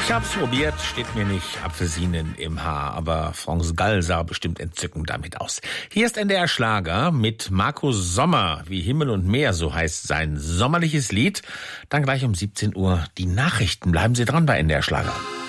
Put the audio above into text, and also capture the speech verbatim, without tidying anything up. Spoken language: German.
Ich hab's probiert, steht mir nicht Apfelsinen im Haar, aber France Gall sah bestimmt entzückend damit aus. Hier ist N D R Schlager mit Markus Sommer, wie Himmel und Meer, so heißt sein sommerliches Lied. Dann gleich um siebzehn Uhr die Nachrichten. Bleiben Sie dran bei N D R Schlager.